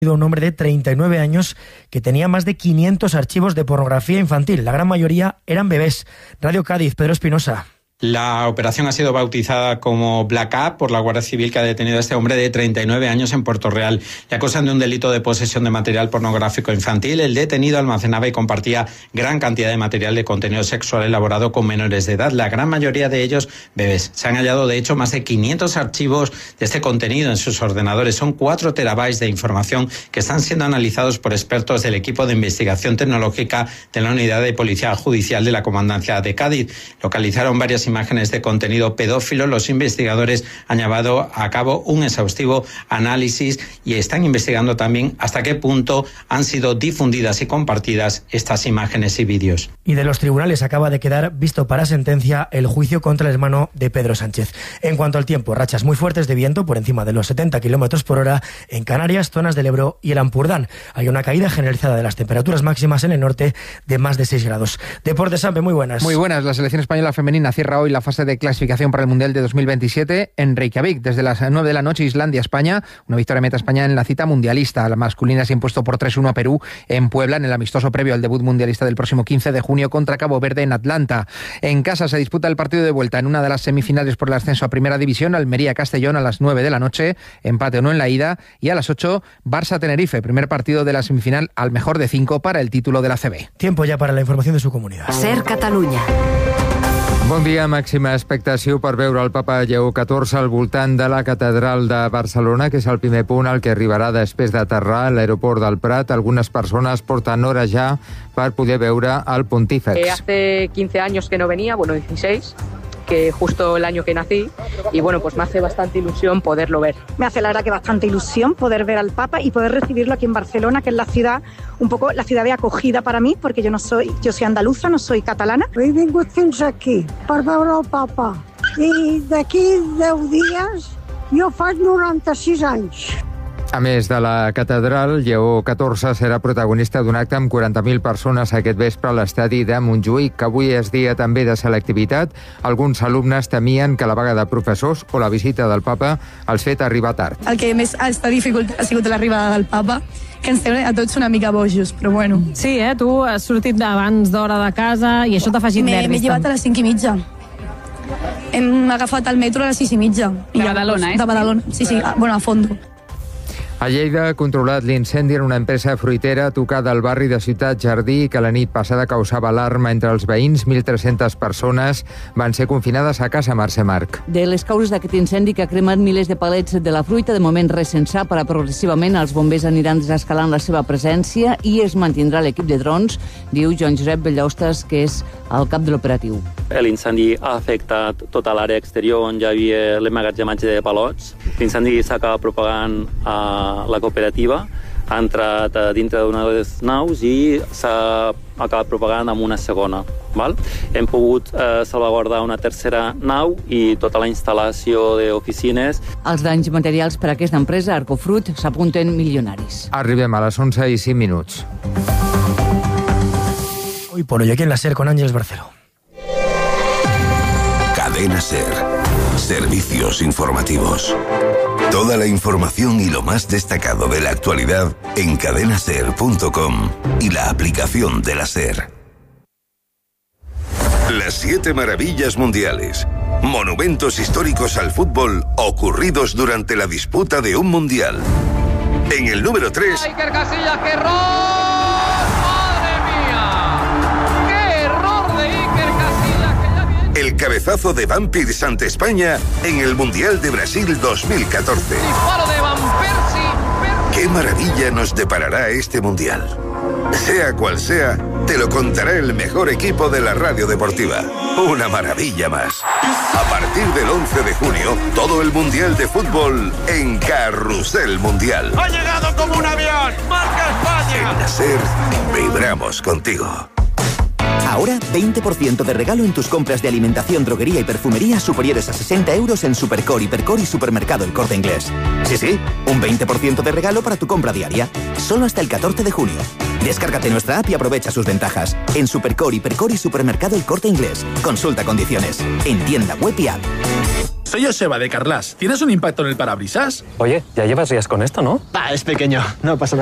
Un hombre de 39 años que tenía más de 500 archivos de pornografía infantil. La gran mayoría eran bebés. Radio Cádiz, Pedro Espinosa. La operación ha sido bautizada como Black Up por la Guardia Civil, que ha detenido a este hombre de 39 años en Puerto Real. Le acusan de un delito de posesión de material pornográfico infantil. El detenido almacenaba y compartía gran cantidad de material de contenido sexual elaborado con menores de edad, la gran mayoría de ellos bebés. Se han hallado, de hecho, más de 500 archivos de este contenido en sus ordenadores. Son 4 terabytes de información que están siendo analizados por expertos del equipo de investigación tecnológica de la Unidad de Policía Judicial de la Comandancia de Cádiz. Localizaron varias imágenes de contenido pedófilo. Los investigadores han llevado a cabo un exhaustivo análisis y están investigando también hasta qué punto han sido difundidas y compartidas estas imágenes y vídeos. Y de los tribunales acaba de quedar visto para sentencia el juicio contra el hermano de Pedro Sánchez. En cuanto al tiempo, rachas muy fuertes de viento por encima de los 70 kilómetros por hora en Canarias, zonas del Ebro y el Ampurdán. Hay una caída generalizada de las temperaturas máximas en el norte de más de 6 grados. Deportes, Sampe, muy buenas. Muy buenas. La selección española femenina cierra hoy la fase de clasificación para el Mundial de 2027 en Reykjavik. Desde las 9 de la noche, Islandia-España. Una victoria meta España en la cita mundialista. La masculina se ha impuesto por 3-1 a Perú en Puebla en el amistoso previo al debut mundialista del próximo 15 de junio contra Cabo Verde en Atlanta. En casa se disputa el partido de vuelta en una de las semifinales por el ascenso a Primera División. Almería-Castellón a las 9 de la noche. Empate o no en la ida. Y a las 8, Barça-Tenerife. Primer partido de la semifinal al mejor de 5 para el título de la CB. Tiempo ya para la información de su comunidad. SER Catalunya. Bon dia. Màxima expectació per veure el papa Lleó XIV al voltant de la catedral de Barcelona, que és el primer punt al que arribarà després d'aterrar a l'aeroport del Prat. Algunes persones porten hores ja per poder veure el pontífex. Hace 15 años que no venía, 16, que justo el año que nací, y pues me hace bastante ilusión poderlo ver. Me hace la verdad que bastante ilusión poder ver al Papa y poder recibirlo aquí en Barcelona, que es la ciudad, un poco la ciudad de acogida para mí, porque yo soy andaluza, no soy catalana. He vingut fins aquí per veure el Papa i d'aquí 10 dies jo faig 96 anys. A més de la catedral, Lleó XIV serà protagonista d'un acte amb 40.000 persones aquest vespre a l'estadi de Montjuïc, que avui és dia també de selectivitat. Alguns alumnes temien que la vaga de professors o la visita del papa els fet arribar tard. El que més està dificultat ha sigut l'arribada del papa, que ens té a tots una mica bojos, però bueno. Sí, tu has sortit abans d'hora de casa i això t'ha afegit nervis. M'he llevat a les 5:30. Hem agafat el metro a les 6:30. De Badalona, De Badalona, sí, a fondo. A Lleida ha controlat l'incendi en una empresa fruitera tocada al barri de Ciutat Jardí, que la nit passada causava alarma entre els veïns. 1.300 persones van ser confinades a casa. Mercè Marc. De les causes d'aquest incendi, que ha cremat milers de palets de la fruita, de moment res se'n sap, però progressivament els bombers aniran desescalant la seva presència i es mantindrà l'equip de drons, diu Joan Josep Bellaustas, que és el cap de l'operatiu. L'incendi ha afectat tota l'àrea exterior on hi havia l'emmagatzematge de palots. L'incendi s'ha acabat propagant a la cooperativa, ha entrat dintre d'una de les naus i s'ha acabat propagant amb una segona. Hem pogut salvaguardar una tercera nau i tota la instal·lació d'oficines. Els danys materials per a aquesta empresa, Arcofruit, s'apunten milionaris. Arribem a les 11:05. Hoy por hoy aquí en la SER con Ángeles Barcelo. Cadena SER. Servicios informativos. Toda la información y lo más destacado de la actualidad en cadenaser.com y la aplicación de la SER. Las 7 maravillas mundiales. Monumentos históricos al fútbol ocurridos durante la disputa de un mundial. En el número 3... Iker Casillas, ¡qué error! ¡Madre mía! ¡Qué error de Iker Casillas! El cabezazo de Van Persie ante España en el Mundial de Brasil 2014. ¡Disparo de Van Persie! ¡Qué maravilla nos deparará este Mundial! Sea cual sea, te lo contará el mejor equipo de la radio deportiva. Una maravilla más. A partir del 11 de junio, todo el Mundial de Fútbol en Carrusel Mundial. ¡Ha llegado como un avión! ¡Marca España! En la SER, vibramos contigo. Ahora, 20% de regalo en tus compras de alimentación, droguería y perfumería superiores a 60 euros en Supercore, Hipercore y Supermercado El Corte Inglés. Sí, un 20% de regalo para tu compra diaria. Solo hasta el 14 de junio. Descárgate nuestra app y aprovecha sus ventajas. En Supercore, Hipercore y Supermercado El Corte Inglés. Consulta condiciones. En tienda web y app. soy Joseba de Carlas. ¿Tienes un impacto en el parabrisas? Oye, ya llevas días con esto, ¿no? Es pequeño, no pasa nada.